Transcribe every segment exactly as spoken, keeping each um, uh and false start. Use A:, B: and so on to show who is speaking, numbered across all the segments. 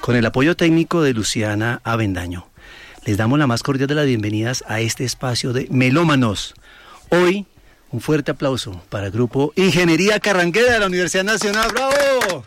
A: con el apoyo técnico de Luciana Avendaño. Les damos la más cordial de las bienvenidas a este espacio de Melómanos. Hoy, un fuerte aplauso para el grupo Ingeniería Carranguera de la Universidad Nacional. ¡Bravo!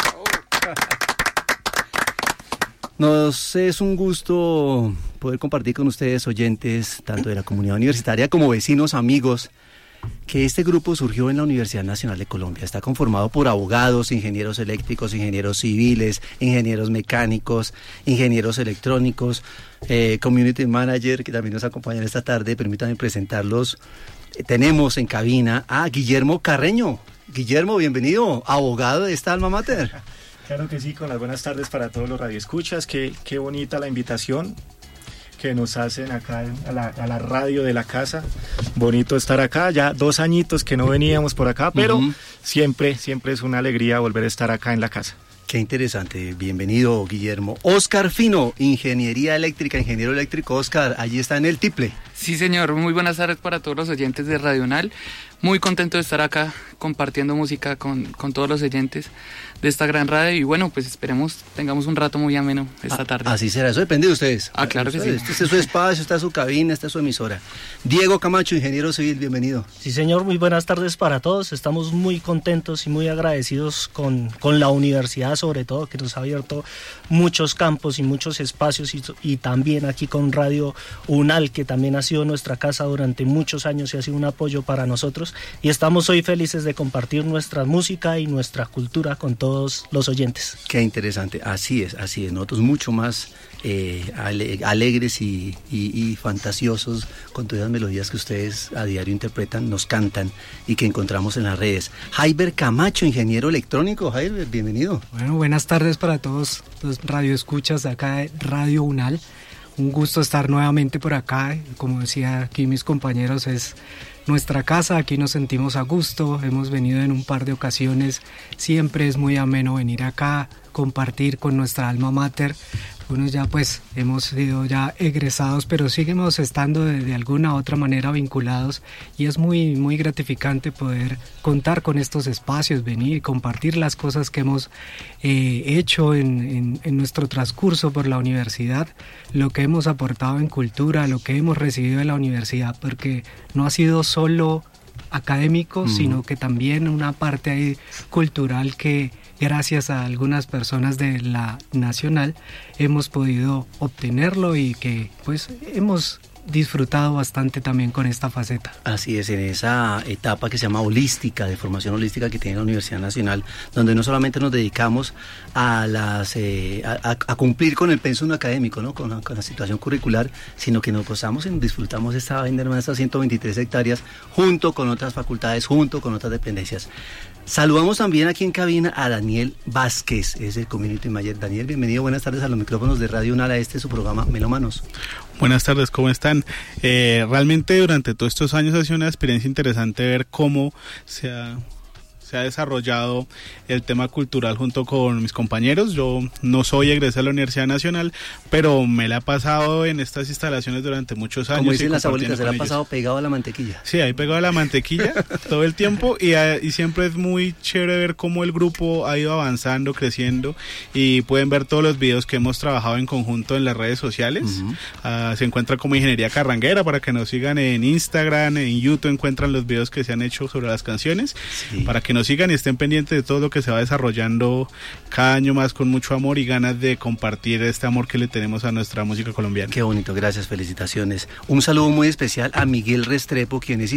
A: Nos es un gusto poder compartir con ustedes, oyentes, tanto de la comunidad universitaria como vecinos, amigos, que este grupo surgió en la Universidad Nacional de Colombia. Está conformado por abogados, ingenieros eléctricos, ingenieros civiles, ingenieros mecánicos, ingenieros electrónicos, eh, community manager, que también nos acompañan esta tarde. Permítanme presentarlos. Eh, tenemos en cabina a Guillermo Carreño. Guillermo, bienvenido, abogado de esta alma mater.
B: Claro que sí, con las buenas tardes para todos los radioescuchas. Qué, qué bonita la invitación que nos hacen acá a la, a la radio de la casa. Bonito estar acá, ya dos añitos que no veníamos por acá, pero uh-huh. siempre, siempre es una alegría volver a estar acá en la casa.
A: Qué interesante, bienvenido Guillermo. Oscar Fino, Ingeniería Eléctrica, ingeniero eléctrico. Oscar, allí está en el tiple.
C: Sí señor, muy buenas tardes para todos los oyentes de Radional. Muy contento de estar acá compartiendo música con, con todos los oyentes de esta gran radio y bueno, pues esperemos tengamos un rato muy ameno esta tarde.
A: Así será, eso depende de ustedes.
C: Ah, claro que sí.
A: Este es su espacio, esta es su cabina, esta es su emisora. Diego Camacho, ingeniero civil, bienvenido.
D: Sí señor, muy buenas tardes para todos. Estamos muy contentos y muy agradecidos con, con la universidad, sobre todo, que nos ha abierto muchos campos y muchos espacios y, y también aquí con Radio UNAL, que también ha sido nuestra casa durante muchos años y ha sido un apoyo para nosotros. Y estamos hoy felices de compartir nuestra música y nuestra cultura con todos los oyentes.
A: Qué interesante, así es, así es. Nosotros mucho más eh, ale- alegres y, y, y fantasiosos con todas las melodías que ustedes a diario interpretan, nos cantan y que encontramos en las redes. Jaiber Camacho, ingeniero electrónico. Jaiber, bienvenido.
E: Bueno, buenas tardes para todos los radioescuchas de acá de Radio UNAL. Un gusto estar nuevamente por acá. Como decía aquí mis compañeros, es nuestra casa, aquí nos sentimos a gusto, hemos venido en un par de ocasiones, siempre es muy ameno venir acá, compartir con nuestra alma mater. Unos ya pues hemos sido ya egresados, pero seguimos estando de, de alguna u otra manera vinculados y es muy, muy gratificante poder contar con estos espacios, venir y compartir las cosas que hemos eh, hecho en, en, en nuestro transcurso por la universidad, lo que hemos aportado en cultura, lo que hemos recibido de la universidad, porque no ha sido solo académico, mm. sino que también una parte ahí cultural que gracias a algunas personas de la Nacional hemos podido obtenerlo y que pues hemos disfrutado bastante también con esta faceta.
A: Así es, en esa etapa que se llama holística, de formación holística que tiene la Universidad Nacional, donde no solamente nos dedicamos a las eh, a, a cumplir con el pensum académico, ¿no? con, la, con la situación curricular, sino que nos gozamos y nos disfrutamos esta vaina de estas ciento veintitrés hectáreas junto con otras facultades, junto con otras dependencias. Saludamos también aquí en cabina a Daniel Vázquez, es el Community Manager. Daniel, bienvenido, buenas tardes a los micrófonos de Radio UNAL, a este su programa Melómanos.
F: Buenas tardes, ¿cómo están? Eh, realmente durante todos estos años ha sido una experiencia interesante ver cómo se ha... se ha desarrollado el tema cultural junto con mis compañeros. Yo no soy egresado de la Universidad Nacional, pero me la he pasado en estas instalaciones durante muchos años.
A: Como dicen las abuelitas, se la ha pasado pegado a la mantequilla.
F: Sí, ahí pegado a la mantequilla todo el tiempo y, y siempre es muy chévere ver cómo el grupo ha ido avanzando, creciendo y pueden ver todos los videos que hemos trabajado en conjunto en las redes sociales. Uh-huh. Uh, se encuentra como Ingeniería Carranguera para que nos sigan en Instagram, en YouTube encuentran los videos que se han hecho sobre las canciones, sí. Para que nos sigan y estén pendientes de todo lo que se va desarrollando cada año más con mucho amor y ganas de compartir este amor que le tenemos a nuestra música colombiana.
A: Qué bonito, gracias, felicitaciones. Un saludo muy especial a Miguel Restrepo, quien es